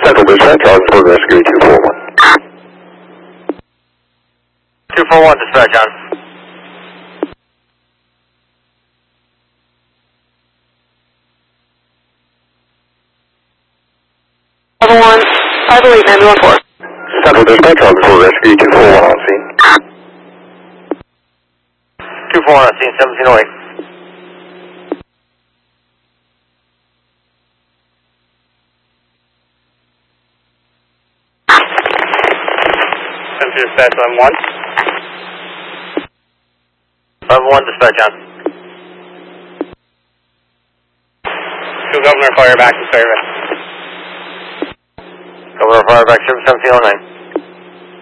Central Dispatch, on board rescue 241. 241, dispatch on. One, 508, 914. Central Dispatch, on board rescue 241 on scene. 241 on scene, 1708. Central Dispatch 11-1. 11-1, dispatch on. To Governor Fire back to service. Governor Fire back, 1709.